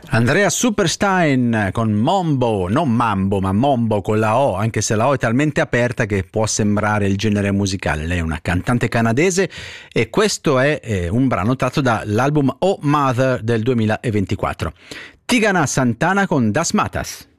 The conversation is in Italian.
Andrea Superstein con Mombo, non Mambo, ma Mombo con la O, anche se la O è talmente aperta che può sembrare il genere musicale. Lei è una cantante canadese e questo è un brano tratto dall'album Oh Mother del 2024. Tigana Santana con Das Matas.